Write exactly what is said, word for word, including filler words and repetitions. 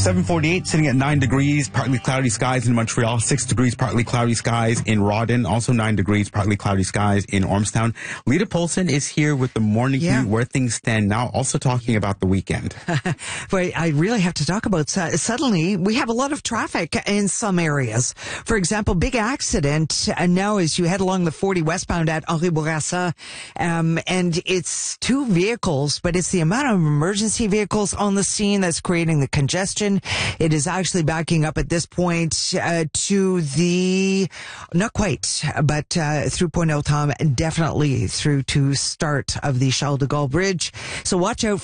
seven forty-eight, sitting at nine degrees, partly cloudy skies in Montreal, six degrees, partly cloudy skies in Rawdon, also nine degrees, partly cloudy skies in Ormstown. Lita Polson is here with the morning Yeah. commute, where things stand now, also talking about the weekend. But I really have to talk about, uh, suddenly we have a lot of traffic in some areas. For example, big accident uh, now as you head along the forty westbound at Henri Bourassa, um, and it's two vehicles, but it's the amount of emergency vehicles on the scene that's creating the congestion. It is actually backing up at this point uh, to the, not quite, but uh, through Point Tom, and definitely through to start of the Charles de Gaulle Bridge. So watch out for